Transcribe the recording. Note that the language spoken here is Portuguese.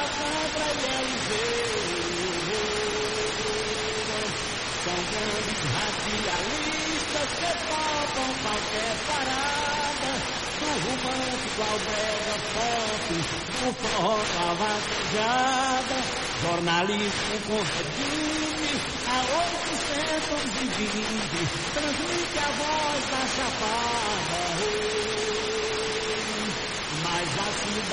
Sandra e Eliseira. São grandes radialistas que topam qualquer parada, do romântico ao brega pop, do forró à vaquejada. Jornalismo com regime a 820, transmite a voz da chapada. Mas a cidade